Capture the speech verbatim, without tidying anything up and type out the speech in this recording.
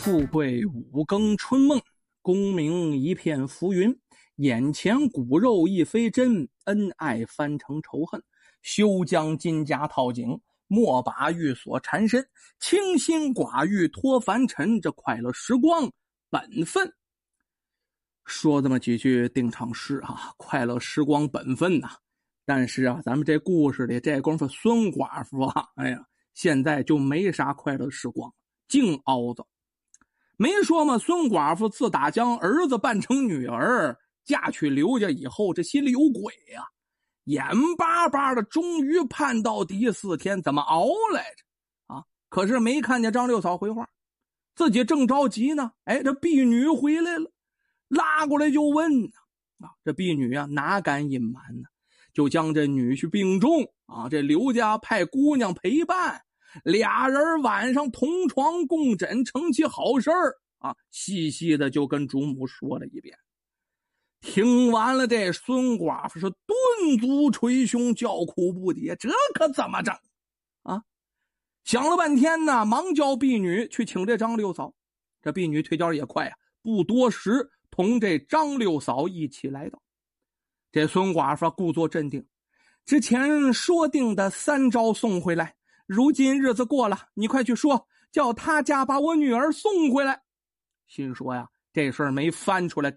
富贵五更春梦，功名一片浮云。眼前骨肉亦非真，恩爱翻成仇恨。休将金甲套颈，莫把寓所缠身。清心寡欲脱凡尘，这快乐时光本分。说这么几句定场诗啊，快乐时光本分呐、啊。但是啊，咱们这故事里这功夫孙寡妇啊，哎呀，现在就没啥快乐时光，净凹子。没说嘛，孙寡妇自打将儿子扮成女儿嫁去刘家以后，这心里有鬼呀、啊，眼巴巴的终于盼到第四天，怎么熬来着啊？可是没看见张六嫂回话，自己正着急呢，哎，这婢女回来了，拉过来就问呢啊，这婢女啊哪敢隐瞒呢，就将这女婿病重啊，这刘家派姑娘陪伴，俩人晚上同床共枕，成其好事儿啊，细细的就跟主母说了一遍。听完了，这孙寡妇是顿足捶胸，叫苦不迭，这可怎么整啊？想了半天呢，忙叫婢女去请这张六嫂。这婢女腿脚也快啊，不多时同这张六嫂一起来到。这孙寡妇故作镇定，之前说定的三招送回来，如今日子过了，你快去说，叫他家把我女儿送回来。心说呀，这事儿没翻出来